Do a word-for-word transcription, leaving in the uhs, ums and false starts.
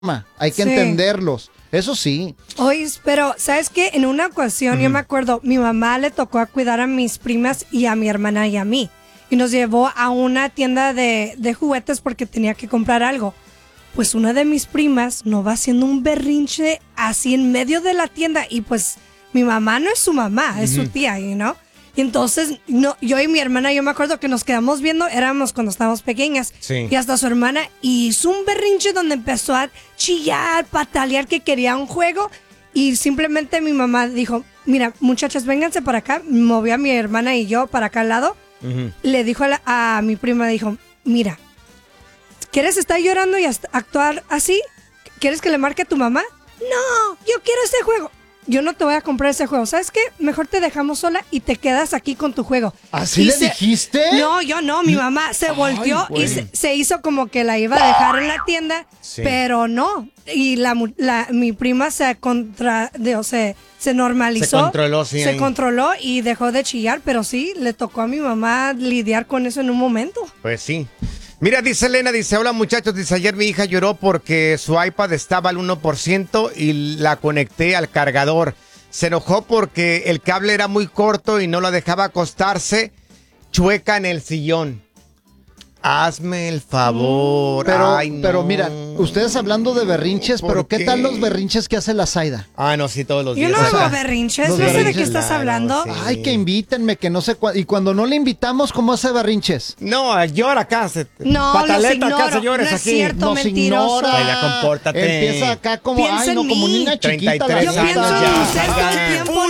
hay que sí. entenderlos. Eso sí. Oye, pero ¿sabes qué? En una ocasión, uh-huh. yo me acuerdo, mi mamá le tocó a cuidar a mis primas y a mi hermana y a mí. Y nos llevó a una tienda de, de juguetes porque tenía que comprar algo. Pues una de mis primas no va haciendo un berrinche así en medio de la tienda. Y pues mi mamá no es su mamá, uh-huh. es su tía, you know? Y entonces no, yo y mi hermana, yo me acuerdo que nos quedamos viendo, éramos cuando estábamos pequeñas, sí. y hasta su hermana hizo un berrinche donde empezó a chillar, patalear que quería un juego, y simplemente mi mamá dijo, mira, muchachas, vénganse para acá, movió a mi hermana y yo para acá al lado, uh-huh. le dijo a, la, a mi prima, dijo, mira, ¿quieres estar llorando y actuar así? ¿Quieres que le marque a tu mamá? No, yo quiero este juego. Yo no te voy a comprar ese juego. ¿Sabes qué? Mejor te dejamos sola y te quedas aquí con tu juego. ¿Así y le se... dijiste? No, yo no. Mi mamá se volteó Ay, y se, se hizo como que la iba a dejar en la tienda, sí. pero no. Y la, la mi prima se contra, de, o sea, se normalizó. Se controló, sí. Se ahí. controló y dejó de chillar, pero sí, le tocó a mi mamá lidiar con eso en un momento. Pues sí. Mira, dice Elena, dice, hola muchachos, dice, ayer mi hija lloró porque su iPad estaba al uno por ciento y la conecté al cargador. Se enojó porque el cable era muy corto y no la dejaba acostarse chueca en el sillón. Hazme el favor. Pero, Ay, no. pero mira, ustedes hablando de berrinches, pero ¿qué? ¿qué tal los berrinches que hace la Zaida? Ah, no, sí, todos los días. Yo no hago o sea, berrinches, no berrinches, sé de qué estás claro, hablando. Sí. Ay, que invítenme, que no sé cuándo. Y cuando no le invitamos, ¿cómo hace berrinches? No, llora acá. Se, no, pataleta los ignoro, acá, señores, no es aquí. cierto, nos mentiroso. Ignora. Vaya, compórtate. Empieza acá como, Piensa ay, no, como niña chiquita. treinta y tres Yo pienso en usted todo el tiempo.